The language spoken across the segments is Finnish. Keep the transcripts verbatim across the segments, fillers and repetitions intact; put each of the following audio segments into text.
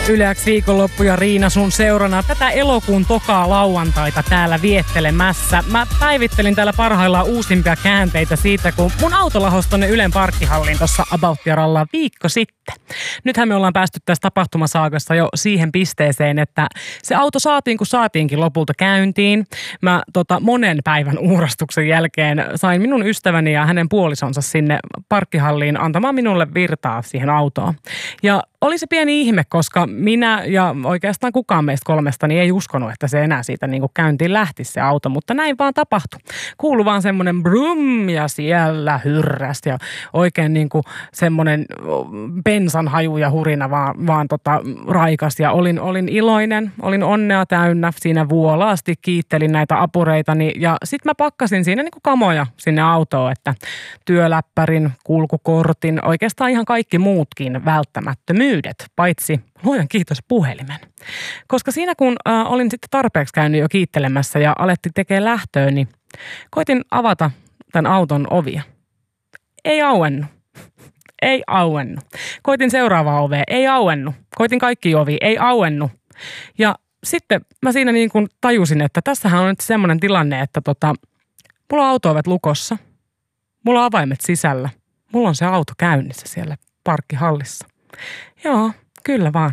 Yle X viikonloppu ja Riina sun seurana tätä elokuun tokaa lauantaita täällä viettelemässä. Mä päivittelin täällä parhaillaan uusimpia käänteitä siitä, kun mun auto lahosi tonne Ylen parkkihalliin tuossa About-jaralla viikko sitten. Nythän me ollaan päästy tässä tapahtumasaakassa jo siihen pisteeseen, että se auto saatiin kun saatiinkin lopulta käyntiin. Mä tota, monen päivän uurastuksen jälkeen sain minun ystäväni ja hänen puolisonsa sinne parkkihalliin antamaan minulle virtaa siihen autoon. Ja oli se pieni ihme, koska minä ja oikeastaan kukaan meistä kolmesta niin ei uskonut, että se enää siitä niin kuin käyntiin lähtisi se auto, mutta näin vaan tapahtui. Kuului vaan semmoinen brum ja siellä hyrrästi ja oikein niin kuin semmoinen bensan haju ja hurina vaan, vaan tota raikas ja olin, olin iloinen, olin onnea täynnä siinä vuolaasti, kiittelin näitä apureitani ja sitten mä pakkasin siinä niin kuin kamoja sinne autoon, että työläppärin, kulkukortin, oikeastaan ihan kaikki muutkin välttämättömyydet, paitsi luojan kiitos puhelimen. Koska siinä kun äh, olin sitten tarpeeksi käynyt jo kiittelemässä ja alettiin tekemään lähtöä, niin koitin avata tämän auton ovia. Ei auennu. Ei auennu. Koitin seuraavaa ovea. Ei auennu. Koitin kaikki ovi. Ei auennu. Ja sitten mä siinä niin kuin tajusin, että tässähän on nyt semmoinen tilanne, että tota, mulla on auto-ovet lukossa. Mulla on avaimet sisällä. Mulla on se auto käynnissä siellä parkkihallissa. Joo, kyllä vaan.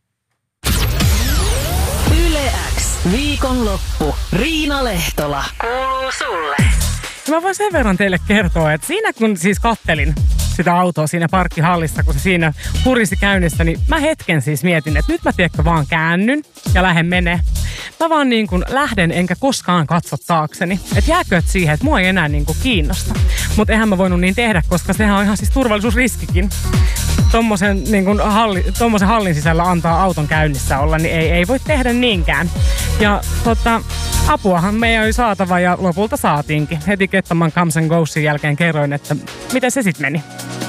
Yle X viikonloppu. Riina Lehtola. Kuuluu sulle. Mä voin sen verran teille kertoa, että siinä kun siis kattelin sitä autoa siinä parkkihallissa, kun se siinä hurisi käynnissä, niin mä hetken siis mietin, että nyt mä tiedätkö vaan käännyn ja lähden menee. Mä vaan niin kuin lähden enkä koskaan katso taakseni. Että jääkö et siihen, että mua ei enää niin kuin kiinnosta. Mutta eihän mä voinut niin tehdä, koska sehän on ihan siis turvallisuusriskikin. Tommosen, niin kuin halli, tommosen hallin sisällä antaa auton käynnissä olla, niin ei, ei voi tehdä niinkään. Ja tota, apuahan meidän oli saatava ja lopulta saatiinkin. Heti Kettoman Comes and Goesin jälkeen kerroin, että miten se sitten meni.